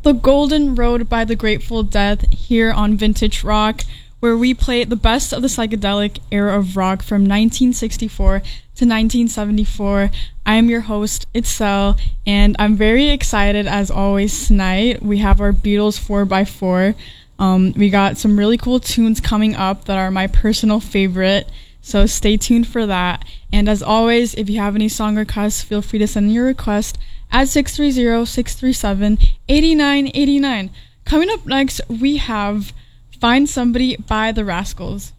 The Golden Road by the Grateful Dead here on Vintage Rock, where we play the best of the psychedelic era of rock from 1964 to 1974. I am your host, Itzel, and I'm very excited as always tonight. We have our Beatles 4x4. We got some really cool tunes coming up that are my personal favorite, so stay tuned for that. And as always, if you have any song requests, feel free to send your request at 630-637-8989. Coming up next, we have Find Somebody by the Rascals.